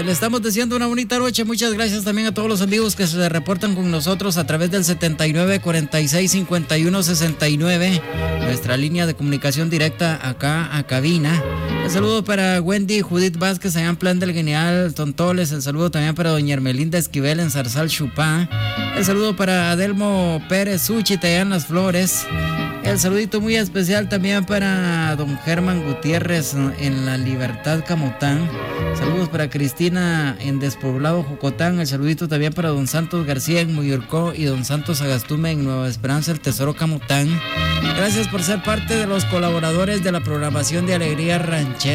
Pues le estamos deseando una bonita noche. Muchas gracias también a todos los amigos que se reportan con nosotros a través del 79 46 51 69, nuestra línea de comunicación directa acá a cabina. El saludo para Wendy Judith Vázquez allá en Plan del Genial Tontoles. El saludo también para doña Hermelinda Esquivel en Zarzal Chupá. El saludo para Adelmo Pérez Úchita allá en Las Flores. El saludito muy especial también para don Germán Gutiérrez en La Libertad Camotán. Saludos para Cristina en Despoblado Jocotán. El saludito también para don Santos García en Muyurcó y don Santos Agastume en Nueva Esperanza, el Tesoro Camotán. Gracias por ser parte de los colaboradores de la programación de Alegría Ranchera.